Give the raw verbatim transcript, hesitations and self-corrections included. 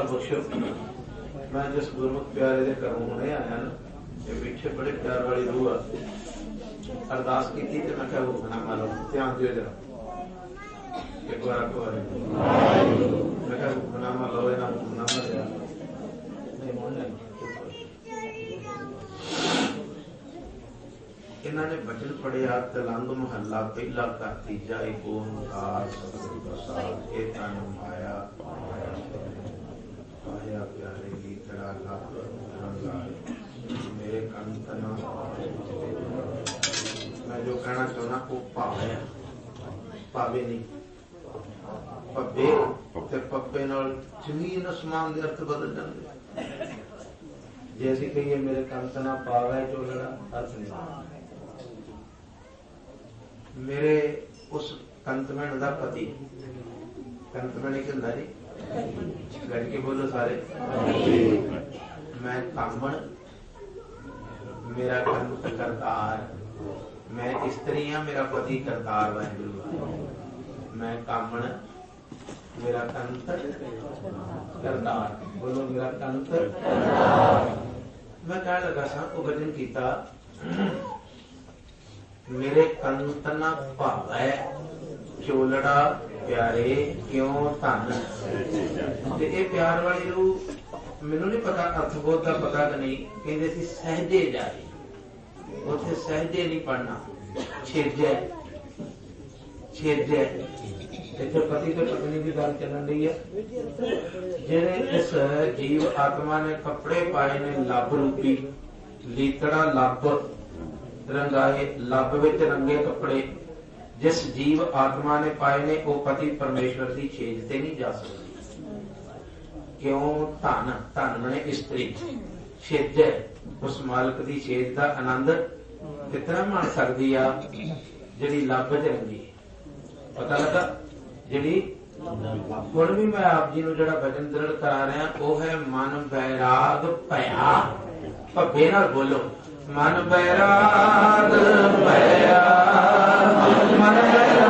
बख्शो। मैं जिस गुरमुख प्यारे के घरों हुणे आया ना, ये पीछे बड़े प्यार वाली रूह आ अरदास की थी, मैं क्या हुक्मनामा लो, ध्यान दियो जरा एक बार आपको मैं क्या हुक्मनामा लो, ना हुक्मनामा लिया इन्होंने बचन पढ़िया तलंग महला पहला का तीजा एक ओंकार सतगुर प्रसाद ए तन माया आया प्यारे गीतड़ा लाभ मेरे कंतना। मैं जो कहना चाहना वो भावे भावे नहीं पब्बे ते पब्बे नाल जमीन आसमान दे अर्थ बदल जाते। जैसे कहिए मेरे कंतना पावे चोलड़ा अर्थ नहीं। मेरे उस कंतमैन का पति कंतमैन एक होंदा जी गज के बोलो सारे। मैं कामण मेरा कंत करतार। मैं स्त्री हाँ मेरा पति करतार वाहिगुरू। मैं कामण मेरा कंत करतार। बोलो मेरा कंत। मैं कह लगा सा वो भजन किया मेरे कंतना भावै चोलड़ा प्यारे क्यों धन। ये प्यार वाली रूह मैनू नहीं पता अर्थबोध का पता कि नहीं। कहते सी सहजे जाए उसे सहजे नहीं पढ़ना छेजै छेजै। इतने पति तो पत्नी की गल चलन रही है। जेड़े इस जीव आत्मा ने कपड़े पाए ने लब रूपी लीतड़ा लब रंगाए लब विच रंगे कपड़े जिस जीव आत्मा ने पाए ने वो पति परमेश्वर की छेज से नहीं जा सकती। क्यों धन धन बने स्त्री छेज उस मालिक की छेज का आनंद कितना मान सकती आ जिहड़ी लब च रंगी। पता लगा जिहड़ी हुण भी मैं आप जी नूं जिहड़ा वचन दृढ़ करा रहा वो है मन बैराग भया। भब्बे नाल बोलो मन बैराग भया। मन